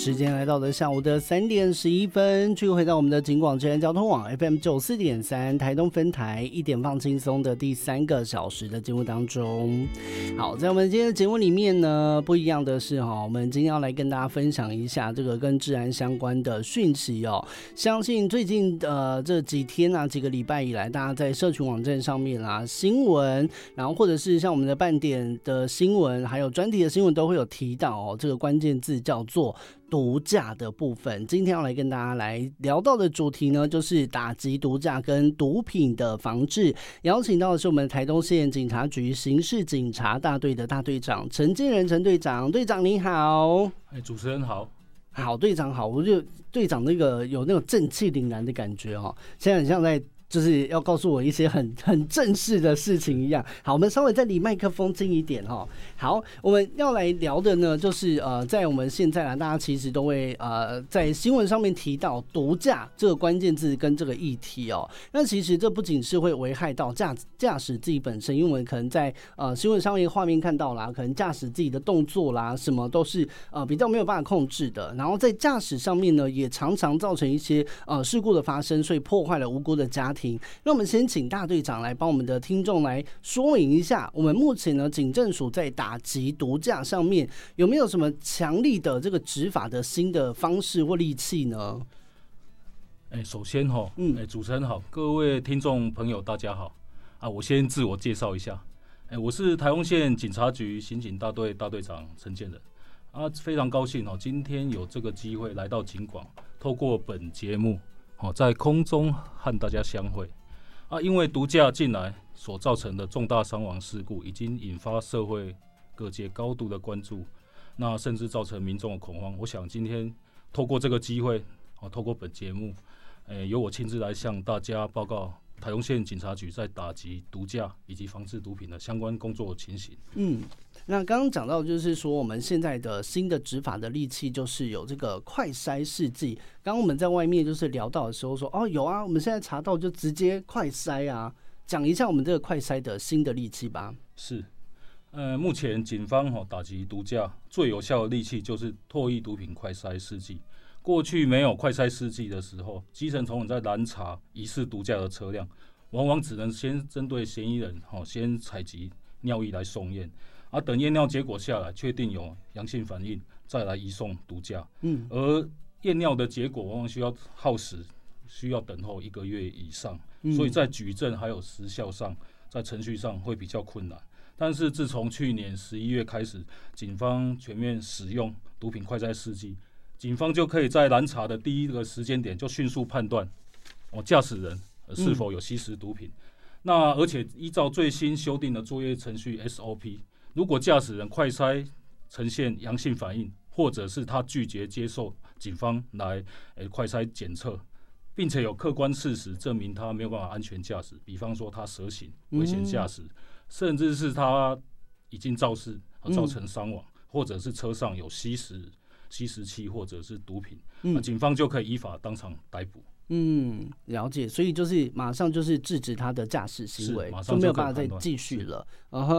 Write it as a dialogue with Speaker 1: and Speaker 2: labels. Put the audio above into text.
Speaker 1: 时间来到了下午的3点11分，继续回到我们的警广之声交通网 FM 94.3台东分台1点放轻松的第3个小时的节目当中。好，在我们今天的节目里面呢，不一样的是我们今天要来跟大家分享一下这个跟治安相关的讯息哦。相信最近这几天啊，几个礼拜以来，大家在社群网站上面啦、新闻，然后或者是像我们的半点的新闻，还有专题的新闻都会有提到哦，这个关键字叫做毒驾的部分。今天要来跟大家来聊到的主题呢，就是打击毒驾跟毒品的防治。邀请到的是我们台东县警察局刑事警察大队的大队长陈建仁陈队长。队长你好。
Speaker 2: 主持人好。
Speaker 1: 好，队长好。我就队长那个有那种正气凛然的感觉哦，现在很像在就是要告诉我一些很正式的事情一样。好，我们稍微再离麦克风近一点哈。好，我们要来聊的呢，就是在我们现在大家其实都会在新闻上面提到毒驾这个关键字跟这个议题哦。那其实这不仅是会危害到驾驶自己本身，因为我们可能在新闻上面画面看到啦，可能驾驶自己的动作啦，什么都是比较没有办法控制的。然后在驾驶上面呢，也常常造成一些事故的发生，所以破坏了无辜的家庭。那我们先请大队长来帮我们的听众来说明一下，我们目前呢警政署在打击毒驾上面有没有什么强力的这个执法的新的方式或利器呢？
Speaker 2: 首先主持人好，各位听众朋友大家好啊，我先自我介绍一下，我是台东县警察局刑警大队大队长陈建仁啊，非常高兴今天有这个机会来到警广，透过本节目在空中和大家相会啊，因为毒驾近来所造成的重大伤亡事故，已经引发社会各界高度的关注，那甚至造成民众的恐慌。我想今天透过这个机会，透过本节目，由我亲自来向大家报告台东县警察局在打击毒驾以及防治毒品的相关工作情形。
Speaker 1: 那刚刚讲到就是说我们现在的新的执法的利器就是有这个快筛试剂。刚刚我们在外面就是聊到的时候说有啊，我们现在查到就直接快筛啊，讲一下我们这个快筛的新的利器吧。
Speaker 2: 是，目前警方打击毒驾最有效的利器就是唾液毒品快筛试剂。过去没有快筛试剂的时候，基层同仁在拦查疑似毒驾的车辆，往往只能先针对嫌疑人先采集尿液来送验，等验尿结果下来确定有阳性反应，再来移送毒驾。而验尿的结果往往需要耗时，需要等候1个月以上，所以在举证还有时效上，在程序上会比较困难。但是自从去年11月开始，警方全面使用毒品快筛试剂，警方就可以在拦查的第一个时间点就迅速判断驾驶人是否有吸食毒品。那而且依照最新修订的作业程序 SOP， 如果驾驶人快筛呈现阳性反应，或者是他拒绝接受警方来快筛检测，并且有客观事实证明他没有办法安全驾驶，比方说他蛇行、危险驾驶，甚至是他已经肇事造成伤亡，或者是车上有吸食器或者是毒品，警方就可以依法当场逮捕。
Speaker 1: 了解，所以就是马上就是制止他的驾驶行为，就没有办法再继续了。